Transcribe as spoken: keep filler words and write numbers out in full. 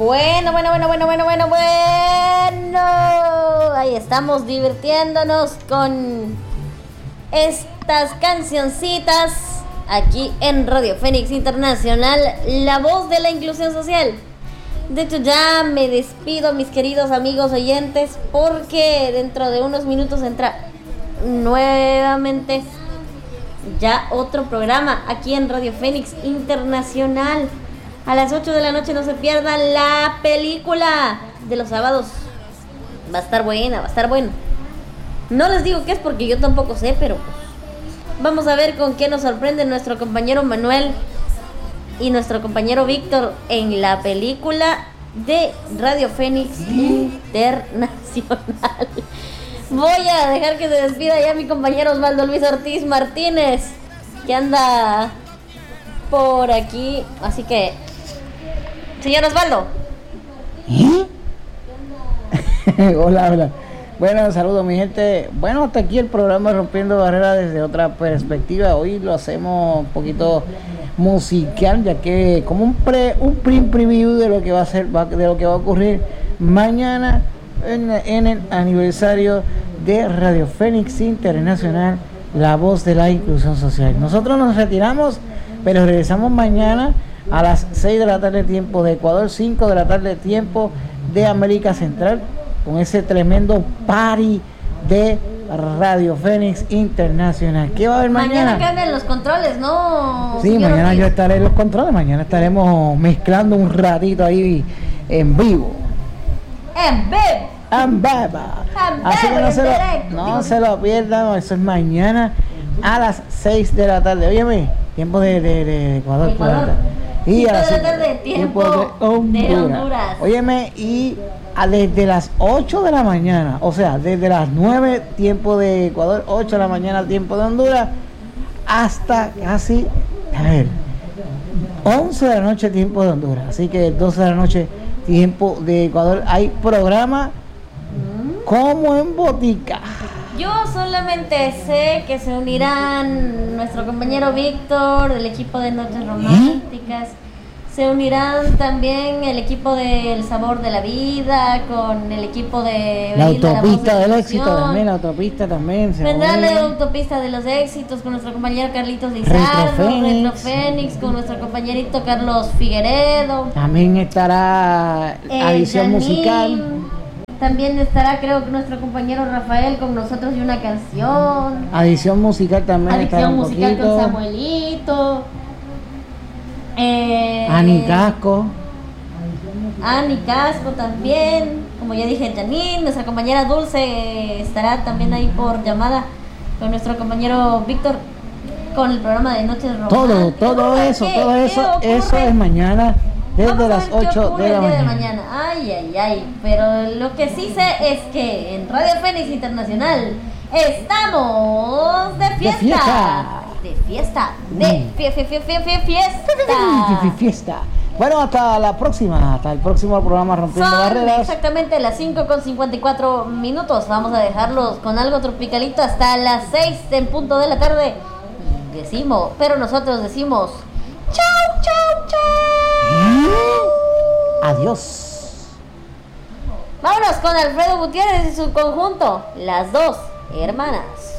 Bueno, bueno, bueno, bueno, bueno, bueno, bueno. Ahí estamos divirtiéndonos con estas cancioncitas aquí en Radio Fénix Internacional, la voz de la inclusión social. De hecho, ya me despido, mis queridos amigos oyentes, porque dentro de unos minutos entra nuevamente ya otro programa aquí en Radio Fénix Internacional. A las ocho de la noche no se pierdan la película de los sábados. Va a estar buena, va a estar buena. No les digo qué es porque yo tampoco sé, pero pues, vamos a ver con qué nos sorprende nuestro compañero Manuel y nuestro compañero Víctor en la película de Radio Fénix Internacional. Voy a dejar que se despida ya mi compañero Osvaldo Luis Ortiz Martínez, que anda por aquí. Así que, señor Osvaldo. ¿Eh? Hola, hola. Bueno, saludos mi gente. Bueno, hasta aquí el programa Rompiendo Barreras desde otra perspectiva. Hoy lo hacemos un poquito musical, ya que como un pre un print preview de lo que va a ser, de lo que va a ocurrir mañana en, en el aniversario de Radio Fénix Internacional, la voz de la inclusión social. Nosotros nos retiramos, pero regresamos mañana a las seis de la tarde tiempo de Ecuador, cinco de la tarde tiempo de América Central, con ese tremendo party de Radio Fénix Internacional. ¿Qué va a haber mañana? Mañana cambian los controles, ¿no? Sí, mañana Ortiz. Yo estaré en los controles. Mañana estaremos mezclando un ratito ahí en vivo. En vivo. En vivo. Así que no se, lo, no se lo pierdan. Eso es mañana a las seis de la tarde. Óyeme, tiempo de, de, de Ecuador. Ecuador. Y a las de la tarde, tiempo, tiempo de, Honduras. de Honduras. Óyeme, y a desde las ocho de la mañana, o sea, desde las nueve tiempo de Ecuador, ocho de la mañana tiempo de Honduras, hasta casi, a ver, once de la noche tiempo de Honduras. Así que doce de la noche tiempo de Ecuador hay programa ¿Mm? como en botica. Yo solamente sé que se unirán nuestro compañero Víctor del equipo de Noches Románticas. ¿Eh? Se unirán también el equipo de El Sabor de la Vida con el equipo de La Autopista del Éxito también, la Autopista también. Se Vendrá la Autopista de los Éxitos con nuestro compañero Carlitos Lizardo, Retro Fénix, con nuestro compañerito Carlos Figueredo. También estará Adición Musical. También estará, creo que nuestro compañero Rafael con nosotros y una canción. Adición Musical también. Adición Musical con Samuelito. Eh, Ani Casco. Ani Casco también. Como ya dije, Janine, nuestra compañera Dulce estará también ahí por llamada con nuestro compañero Víctor con el programa de Noches Románticas. Todo, todo eso, ¿Qué, todo eso, eso es mañana desde las ocho de la mañana. de mañana. Ay, ay, ay. Pero lo que sí sé es que en Radio Fénix Internacional estamos de fiesta. De fiesta. De fiesta, de fie, fie, fie, fie, fie, fiesta. fiesta. Bueno, hasta la próxima, hasta el próximo programa Rompiendo Son Barreras. Exactamente las cinco con cincuenta y cuatro minutos. Vamos a dejarlos con algo tropicalito hasta las seis en punto de la tarde. Y decimos, pero nosotros decimos chau, chau, chau. ¿Eh? Adiós. Vámonos con Alfredo Gutiérrez y su conjunto, Las Dos Hermanas.